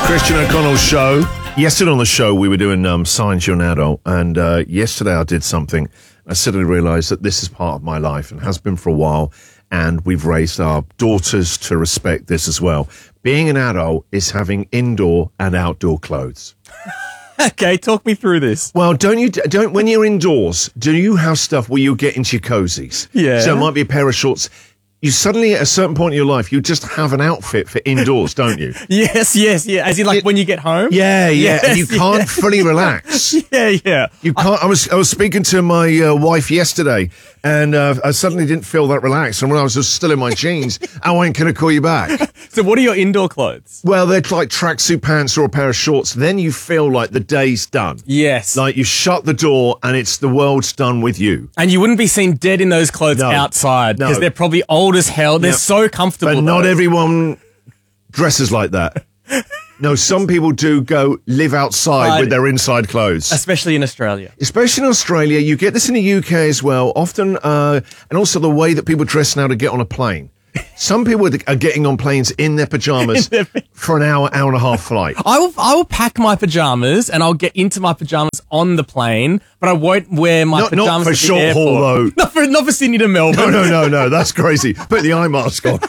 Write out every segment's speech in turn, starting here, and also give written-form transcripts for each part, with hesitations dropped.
Christian O'Connell Show. Yesterday on the show, we were doing Science You're an Adult, and yesterday I did something. I suddenly realised that this is part of my life and has been for a while, and we've raised our daughters to respect this as well. Being an adult is having indoor and outdoor clothes. Okay, talk me through this. Well, don't when you're indoors, do you have stuff where you get into your cozies? Yeah. So it might be a pair of shorts. You suddenly, at a certain point in your life, you just have an outfit for indoors, don't you? Yes. As in, like, when you get home? Yeah. Yes, and you can't fully relax. Yeah. You can't. I was speaking to my wife yesterday, and I suddenly didn't feel that relaxed. And when I was just still in my jeans, I went, "Can I call you back?" So what are your indoor clothes? Well, they're like tracksuit pants or a pair of shorts. Then you feel like the day's done. Yes. Like you shut the door and it's the world's done with you. And you wouldn't be seen dead in those clothes outside because they're probably old as hell. They're so comfortable. But not everyone dresses like that. No, some people do go live outside with their inside clothes. Especially in Australia. Especially in Australia. You get this in the UK as well. Often, and also the way that people dress now to get on a plane. Some people are getting on planes in their pajamas for an hour and a half flight. I will pack my pajamas and I'll get into my pajamas on the plane, but I won't wear my pajamas not for at the short airport. haul though. Not for Sydney to Melbourne. No, that's crazy. Put the eye mask on.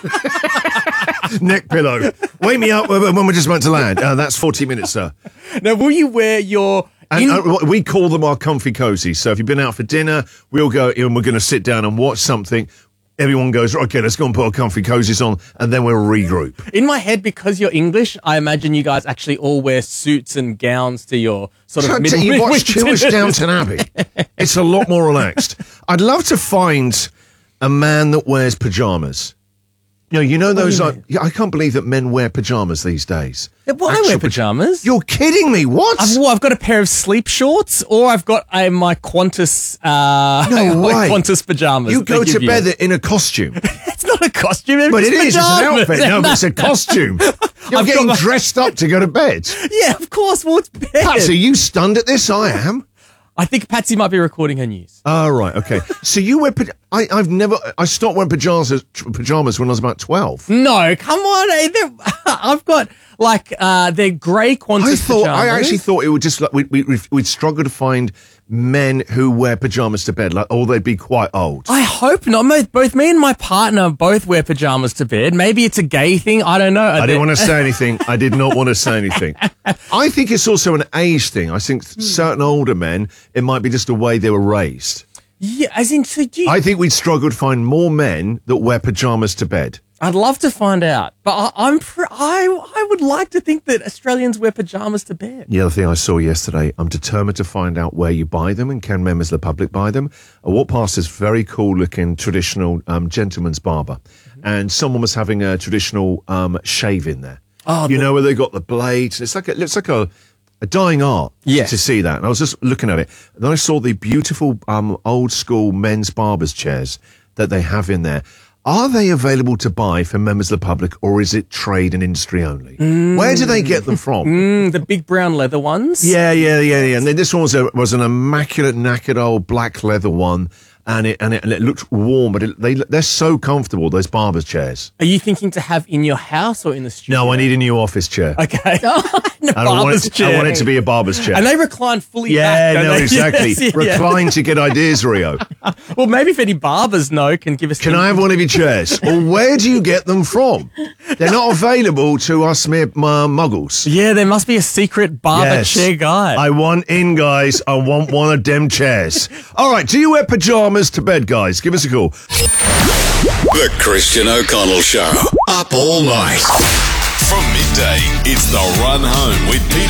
Neck pillow. Wake me up when we're just about to land. That's 40 minutes, sir. Now, will you wear your... And we call them our comfy cozy. So if you've been out for dinner, we'll go and we're going to sit down and watch something. Everyone goes, okay, let's go and put our comfy cozies on, and then we'll regroup. In my head, because you're English, I imagine you guys actually all wear suits and gowns to your sort of middle. You watch too much Downton Abbey. It's a lot more relaxed. I'd love to find a man that wears pajamas. You know those. I can't believe that men wear pajamas these days. Yeah, well, I wear pajamas. You're kidding me? What? I've got a pair of sleep shorts, or I've got my Qantas. No way. Qantas pajamas. You go to bed in a costume. It's not a costume, but it is. It's an pajamas. outfit. No, but it's a costume. You're getting dressed up to go to bed. Yeah, of course. Well, it's bed. Pat, are you stunned at this? I am. I think Patsy might be recording her news. Oh, right, okay. So you wear I stopped wearing pajamas when I was about 12. No, come on. I've got they're grey Qantas pajamas. I actually thought it would just like we'd struggle to find men who wear pajamas to bed, or they'd be quite old. I hope not. Both me and my partner both wear pajamas to bed. Maybe it's a gay thing. I don't know. I didn't want to say anything. I did not want to say anything. I think it's also an age thing. I think certain older men, it might be just the way they were raised. Yeah, as in, I think we'd struggle to find more men that wear pajamas to bed. I'd love to find out, but I would like to think that Australians wear pajamas to bed. The other thing I saw yesterday, I'm determined to find out where you buy them and can members of the public buy them. I walked past this very cool-looking traditional gentleman's barber, and someone was having a traditional shave in there. Oh, know where they got the blades? It looks like a dying art to see that. And I was just looking at it. And then I saw the beautiful old-school men's barber's chairs that they have in there. Are they available to buy for members of the public, or is it trade and industry only? Where do they get them from? The big brown leather ones? Yeah. And then this one was an immaculate, knackered old black leather one. And it looked warm, but they're so comfortable, those barber's chairs. Are you thinking to have in your house or in the studio? No, I need a new office chair. Okay. I want it to be a barber's chair. And they recline fully back. Yeah, no, exactly. Yes, recline to get ideas, Rio. Well, maybe if any barbers can give us... Can I have one of your chairs? Or where do you get them from? They're not available to us mere muggles. Yeah, there must be a secret barber chair guy. I want in, guys. I want one of them chairs. All right, do you wear pajamas to bed, guys? Give us a call. The Christian O'Connell Show. Up all night. From midday, it's The Run Home with Pete